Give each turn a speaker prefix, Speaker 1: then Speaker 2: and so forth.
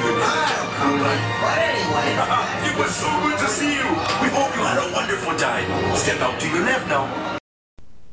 Speaker 1: But anyway,
Speaker 2: It was so good to see you. We hope you had a wonderful time. Step out to your left now.